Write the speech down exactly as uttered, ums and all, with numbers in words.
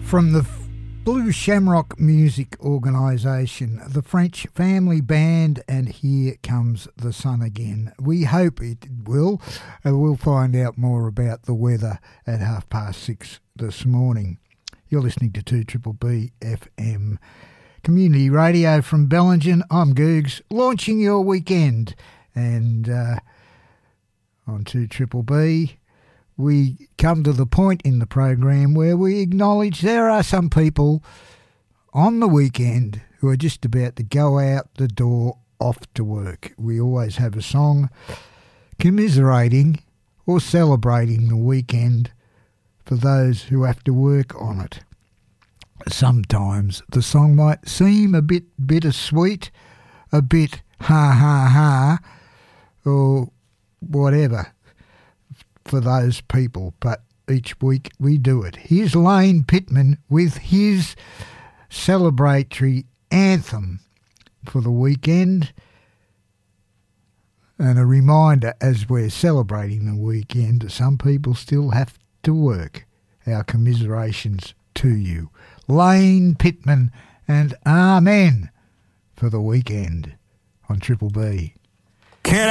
From the Blue Shamrock Music Organisation, the French Family Band, and Here Comes the Sun Again. We hope it will. Uh, we'll find out more about the weather at half past six this morning. You're listening to two B B F M Community Radio from Bellingen. I'm Googs, launching your weekend. And uh, on two B B B, we come to the point in the program where we acknowledge there are some people on the weekend who are just about to go out the door off to work. We always have a song commiserating or celebrating the weekend for those who have to work on it. Sometimes the song might seem a bit bittersweet, a bit ha ha ha, or whatever for those people, but each week we do it. Here's Lane Pittman with his celebratory anthem for the weekend, and a reminder as we're celebrating the weekend, some people still have to work. Our commiserations to you. Lane Pittman and Amen for the weekend on Triple B. Can